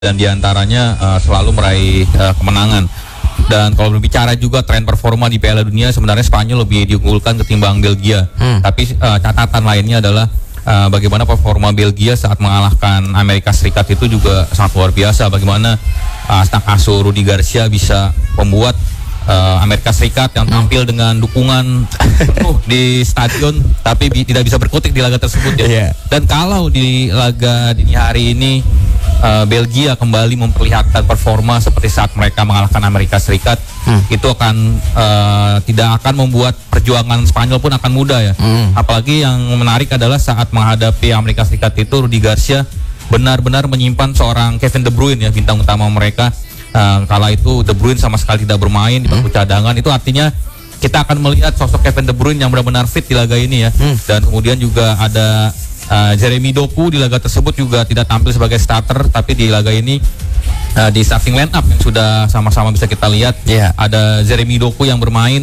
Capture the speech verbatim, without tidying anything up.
dan diantaranya uh, selalu meraih uh, kemenangan. Dan kalau berbicara juga tren performa di Piala Dunia, sebenarnya Spanyol lebih diunggulkan ketimbang Belgia. Hmm. Tapi uh, catatan lainnya adalah uh, bagaimana performa Belgia saat mengalahkan Amerika Serikat itu juga sangat luar biasa. Bagaimana uh, anak asuh Rudi Garcia bisa membuat uh, Amerika Serikat yang tampil hmm. dengan dukungan uh, di stadion, tapi bi- tidak bisa berkutik di laga tersebut ya. Yeah. Dan kalau di laga dini hari ini Uh, Belgia kembali memperlihatkan performa seperti saat mereka mengalahkan Amerika Serikat, hmm. itu akan uh, tidak akan membuat perjuangan Spanyol pun akan mudah ya. Hmm. Apalagi yang menarik adalah saat menghadapi Amerika Serikat itu Rudi Garcia benar-benar menyimpan seorang Kevin De Bruyne ya, bintang utama mereka. Uh, kala itu De Bruyne sama sekali tidak bermain di bangku hmm. cadangan. Itu artinya kita akan melihat sosok Kevin De Bruyne yang benar-benar fit di laga ini ya. Hmm. Dan kemudian juga ada Uh, Jeremy Doku di laga tersebut juga tidak tampil sebagai starter, tapi di laga ini uh, di starting line up yang sudah sama-sama bisa kita lihat, yeah. ada Jeremy Doku yang bermain.